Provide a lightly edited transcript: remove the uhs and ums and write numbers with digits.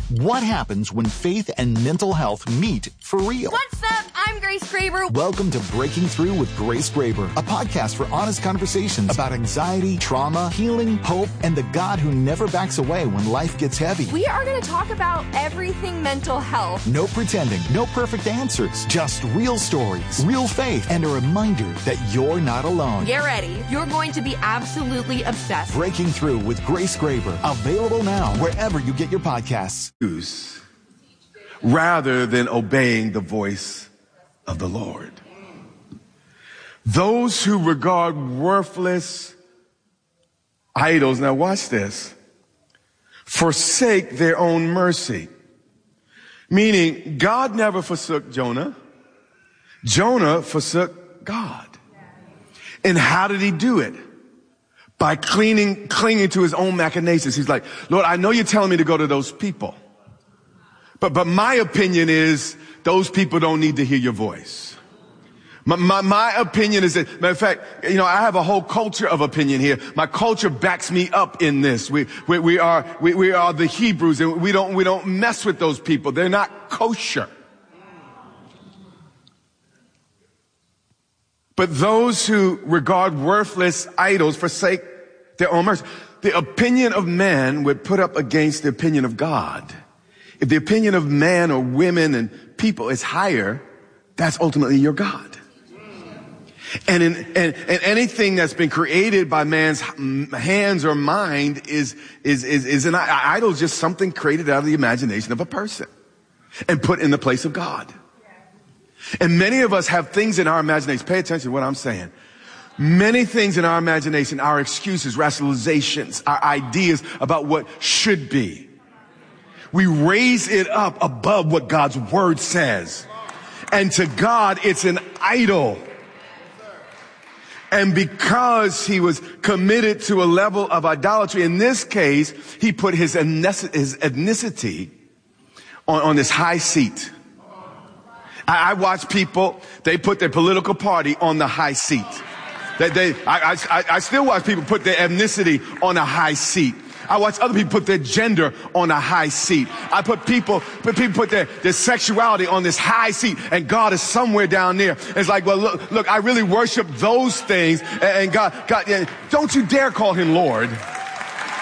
What happens when faith and mental health meet for real? What's up? I'm Grace Graber. Welcome to Breaking Through with Grace Graber, a podcast for honest conversations about anxiety, trauma, healing, hope, and the God who never backs away when life gets heavy. We are going to talk about everything mental health. No pretending, no perfect answers, just real stories, real faith, and a reminder that you're not alone. Get ready. You're going to be absolutely obsessed. Breaking Through with Grace Graber, available now wherever you get your podcasts. Rather than obeying the voice of the Lord. Those who regard worthless idols, now watch this, forsake their own mercy. Meaning, God never forsook Jonah. Jonah forsook God. And how did he do it? By clinging to his own machinations. He's like, Lord, I know you're telling me to go to those people. But my opinion is those people don't need to hear your voice. My opinion is that, matter of fact, I have a whole culture of opinion here. My culture backs me up in this. We are the Hebrews, and we don't mess with those people. They're not kosher. But those who regard worthless idols forsake their own mercy. The opinion of man would put up against the opinion of God. If the opinion of man or women and people is higher, that's ultimately your God. And anything that's been created by man's hands or mind is an idol, just something created out of the imagination of a person and put in the place of God. And many of us have things in our imagination. Pay attention to what I'm saying. Many things in our imagination, our excuses, rationalizations, our ideas about what should be. We raise it up above what God's word says. And to God, it's an idol. And because he was committed to a level of idolatry, in this case, he put his ethnicity on this high seat. I watch people, they put their political party on the high seat. I still watch people put their ethnicity on a high seat. I watch other people put their gender on a high seat. People put their sexuality on this high seat, and God is somewhere down there. It's like, well, look, I really worship those things, and God, don't you dare call him Lord.